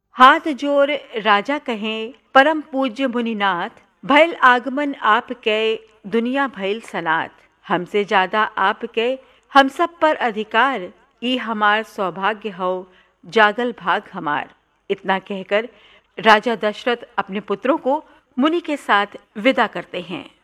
हाथ जोर राजा कहें परम पूज्य मुनिनाथ, भैल आगमन आपके दुनिया भैल सनाथ। हमसे ज्यादा आपके हम सब पर अधिकार, ई हमार सौभाग्य हो जागल भाग हमार। इतना कहकर राजा दशरथ अपने पुत्रों को मुनि के साथ विदा करते हैं।